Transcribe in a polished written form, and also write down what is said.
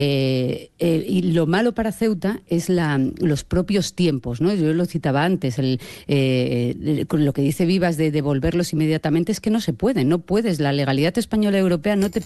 Y lo malo para Ceuta es los propios tiempos, ¿no? Yo lo citaba antes, con lo que dice Vivas de devolverlos inmediatamente, es que no se puede, no puedes. La legalidad española y europea no te